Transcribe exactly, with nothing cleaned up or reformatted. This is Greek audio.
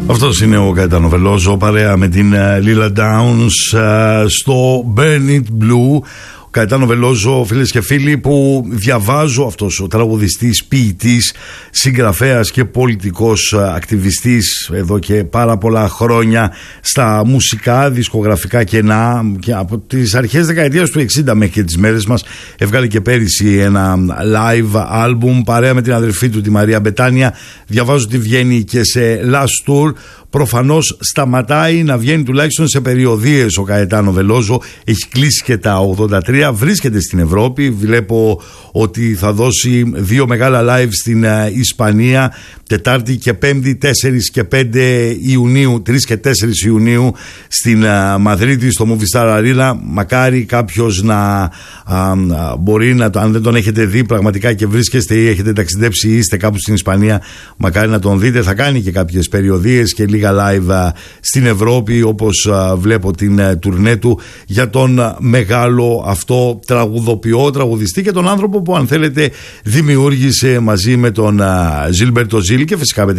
Αυτός είναι ο Καϊτάνο Βελόζο παρέα με την Lila Downs στο Burn It Blue. Ο Καϊτάνο Βελόζο, φίλες και φίλοι, που διαβάζω, αυτός ο τραγουδιστής, ποιητής, συγγραφέας και πολιτικός ακτιβιστής εδώ και πάρα πολλά χρόνια στα μουσικά, δισκογραφικά κενά, και από τις αρχές δεκαετίας του εξήντα μέχρι και τις μέρες μας. Έβγαλε και πέρυσι ένα live album παρέα με την αδερφή του, τη Μαρία Μπετάνια. Διαβάζω ότι βγαίνει και σε last tour. Προφανώς σταματάει να βγαίνει τουλάχιστον σε περιοδίες ο Καϊτάνο Βελόζο. Έχει κλείσει και τα ογδόντα τρία, βρίσκεται στην Ευρώπη. Βλέπω ότι θα δώσει δύο μεγάλα live στην Ισπανία, Τετάρτη και Πέμπτη, τέσσερις και πέντε Ιουνίου, τρεις και τέσσερις Ιουνίου στην Μαδρίτη, στο Movistar Arena. Μακάρι κάποιος να α, α, μπορεί να, αν δεν τον έχετε δει πραγματικά και βρίσκεστε ή έχετε ταξιδέψει ή είστε κάπου στην Ισπανία, μακάρι να τον δείτε. Θα κάνει και κάποιες περιοδίες και λίγα live στην Ευρώπη, όπως βλέπω την τουρνέ του, για τον μεγάλο αυτό τραγουδοποιό, τραγουδιστή και τον άνθρωπο που, αν θέλετε, δημιούργησε μαζί με τον Ζιλμπέρτο Ζήλ και φυσικά με την